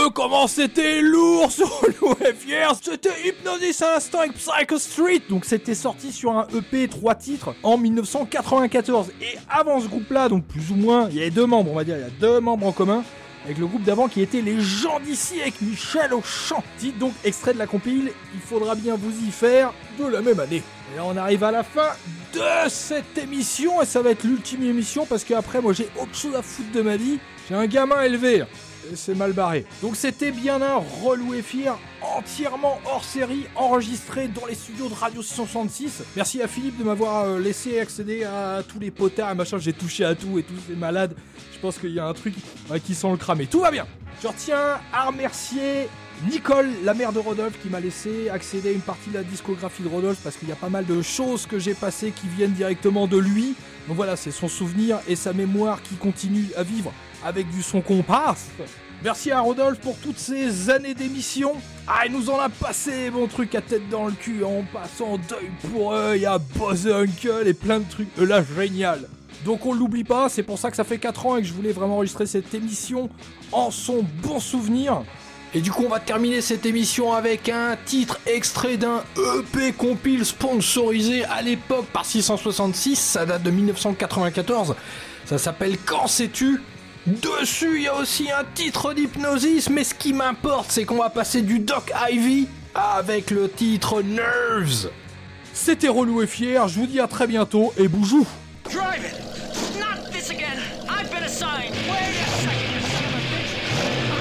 comment c'était lourd sur Relou FR. C'était Hypnosis à l'instant avec Psycho Street. Donc c'était sorti sur un EP 3 titres en 1994. Et avant ce groupe-là, donc plus ou moins, il y avait 2 membres, on va dire, il y a 2 membres en commun. Avec le groupe d'avant qui était Les Gens d'ici avec Michel Auchan. Dites donc extrait de la compile, il faudra bien vous y faire de la même année. Et là on arrive à la fin de cette émission et ça va être l'ultime émission parce qu'après moi j'ai autre chose à foutre de ma vie. J'ai un gamin élevé et c'est mal barré. Donc c'était bien un Relou FR entièrement hors série enregistré dans les studios de Radio 666. Merci à Philippe de m'avoir laissé accéder à tous les potards, machin, j'ai touché à tout et tous ces malades. Je pense qu'il y a un truc qui sent le cramer. Tout va bien. Je retiens à remercier Nicole, la mère de Rodolphe, qui m'a laissé accéder à une partie de la discographie de Rodolphe parce qu'il y a pas mal de choses que j'ai passées qui viennent directement de lui. Donc voilà, c'est son souvenir et sa mémoire qui continue à vivre avec du son comparse. Merci à Rodolphe pour toutes ces années d'émission. Ah, il nous en a passé bon truc à tête dans le cul en passant d'œil pour œil à Buzz Uncle et plein de trucs. Là, génial. Donc on l'oublie pas, c'est pour ça que ça fait 4 ans et que je voulais vraiment enregistrer cette émission en son bon souvenir. Et du coup on va terminer cette émission avec un titre extrait d'un EP compile sponsorisé à l'époque par 666, ça date de 1994, ça s'appelle Quand sais-tu ? Dessus il y a aussi un titre d'Hypnosis, mais ce qui m'importe c'est qu'on va passer du Doc Ivy avec le titre Nerves. C'était Relou et Fier, je vous dis à très bientôt et boujou. Drive it! Not this again! I've been assigned! Wait a second!